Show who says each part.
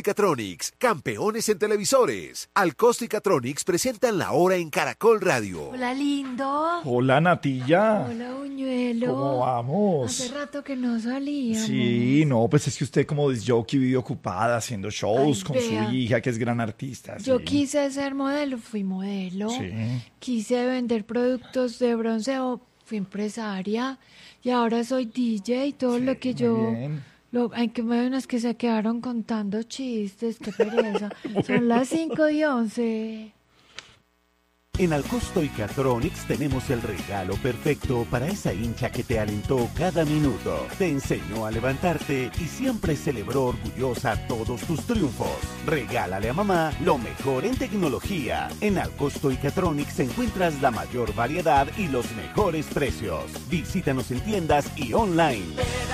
Speaker 1: Catronics, campeones en televisores. Alcosto y Catronics presentan La Hora en Caracol Radio.
Speaker 2: Hola, lindo.
Speaker 3: Hola, Natilla.
Speaker 2: Hola, Buñuelo.
Speaker 3: ¿Cómo vamos?
Speaker 2: Hace rato que no salíamos.
Speaker 3: Sí, no, pues es que usted como disc-jockey vive ocupada haciendo shows con
Speaker 2: vea.
Speaker 3: su hija, que es gran artista.
Speaker 2: Yo
Speaker 3: sí.
Speaker 2: quise ser modelo, fui modelo.
Speaker 3: Sí.
Speaker 2: Quise vender productos de bronceo, fui empresaria. Y ahora soy DJ, todo lo que
Speaker 3: muy
Speaker 2: yo...
Speaker 3: bien.
Speaker 2: Hay que ver unas que se quedaron contando chistes, qué pereza. Son las 5:11.
Speaker 4: En Alcosto y Catronics tenemos el regalo perfecto para esa hincha que te alentó cada minuto, te enseñó a levantarte y siempre celebró orgullosa todos tus triunfos. Regálale a mamá lo mejor en tecnología. En Alcosto y Catronics encuentras la mayor variedad y los mejores precios. Visítanos en tiendas y online.